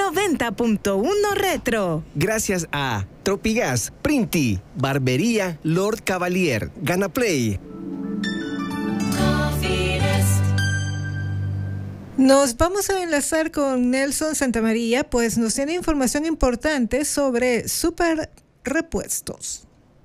90.1 Retro. Gracias a Tropigas, Printi, Barbería Lord Cavalier, Ganaplay. Nos vamos a enlazar con Nelson Santamaría, pues nos tiene información importante sobre Super Repuestos.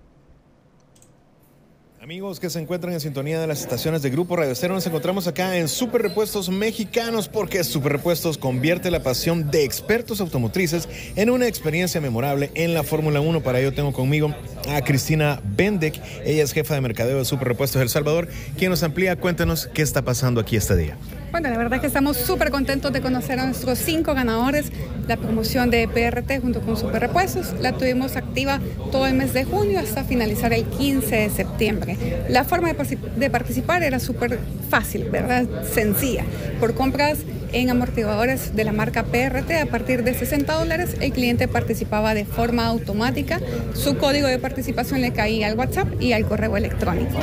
Amigos que se encuentran en sintonía de las estaciones de Grupo Radio Estéreo, nos encontramos acá en Super Repuestos Mexicanos, porque Super Repuestos convierte la pasión de expertos automotrices en una experiencia memorable en la Fórmula 1. Para ello tengo conmigo a Cristina Bendek, ella es jefa de mercadeo de Super Repuestos El Salvador, quien nos amplía. Cuéntanos qué está pasando aquí este día. Bueno, la verdad es que estamos súper contentos de conocer a nuestros 5 ganadores. La promoción de PRT junto con Super Repuestos la tuvimos activa todo el mes de junio hasta finalizar el 15 de septiembre. La forma de participar era súper fácil, ¿verdad? Sencilla. Por compras en amortiguadores de la marca PRT a partir de $60, el cliente participaba de forma automática. Su código de participación le caía al WhatsApp y al correo electrónico.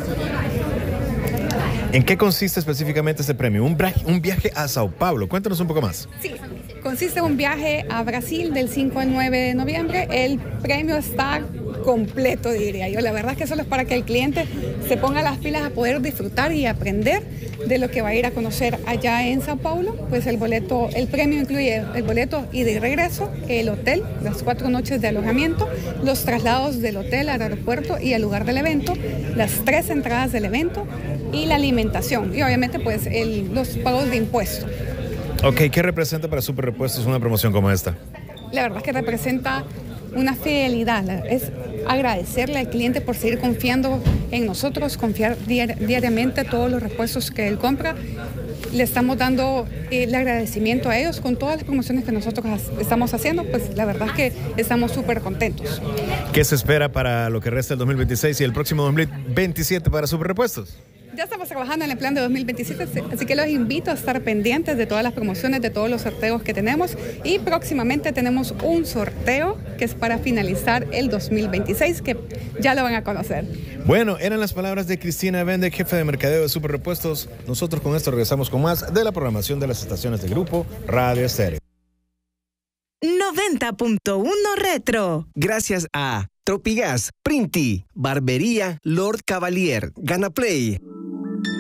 ¿En qué consiste específicamente este premio? Un viaje a Sao Paulo. Cuéntanos un poco más. Sí, consiste en un viaje a Brasil del 5 al 9 de noviembre. El premio está completo, diría yo. La verdad es que solo es para que el cliente se ponga las pilas a poder disfrutar y aprender de lo que va a ir a conocer allá en Sao Paulo. Pues el premio incluye el boleto ida y regreso, el hotel, las 4 noches de alojamiento, los traslados del hotel al aeropuerto y al lugar del evento, las 3 entradas del evento y la alimentación y obviamente pues los pagos de impuestos. Ok, ¿qué representa para Super Repuestos una promoción como esta? La verdad es que representa una fidelidad, es agradecerle al cliente por seguir confiando en nosotros, confiar diariamente todos los repuestos que él compra. Le estamos dando el agradecimiento a ellos con todas las promociones que nosotros estamos haciendo, pues la verdad es que estamos súper contentos. ¿Qué se espera para lo que resta del 2026 y el próximo 2027 para Super Repuestos? Ya estamos trabajando en el plan de 2027, así que los invito a estar pendientes de todas las promociones, de todos los sorteos que tenemos, y próximamente tenemos un sorteo que es para finalizar el 2026, que ya lo van a conocer. Bueno, eran las palabras de Cristina Bendek, jefe de mercadeo de Super Repuestos. Nosotros con esto regresamos con más de la programación de las estaciones de Grupo Radio Estéreo. 90.1 Retro. Gracias a Tropigas, Printi, Barbería Lord Cavalier, Ganaplay.